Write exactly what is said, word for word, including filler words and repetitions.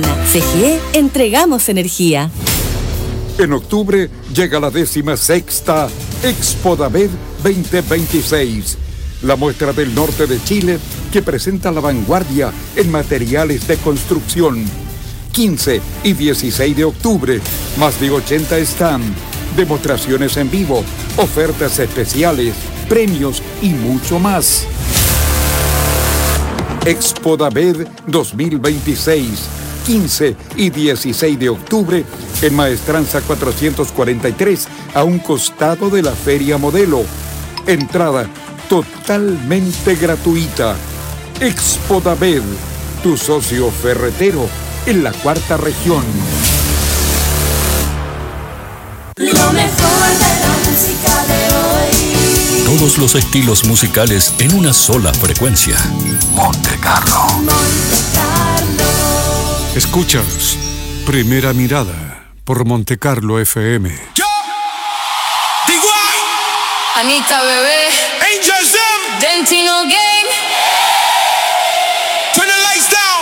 mañana. C G E, entregamos energía. En octubre llega la décima sexta Expo Damed veinte veintiséis, la muestra del norte de Chile que presenta la vanguardia en materiales de construcción. quince y dieciséis de octubre, más de ochenta stands, demostraciones en vivo, ofertas especiales, premios y mucho más. Expo Damed dos mil veintiséis, quince y dieciséis de octubre, en Maestranza cuatrocientos cuarenta y tres, a un costado de la Feria Modelo. Entrada totalmente gratuita. Expo Damed, tu socio ferretero en la cuarta región. Lo mejor de la música de hoy. Todos los estilos musicales en una sola frecuencia. Monte Carlo. Monte Carlo. Escuchas Primera Mirada por Monte Carlo F M. Yo, Anita Bebé, Angel Sam, Dentino Gang.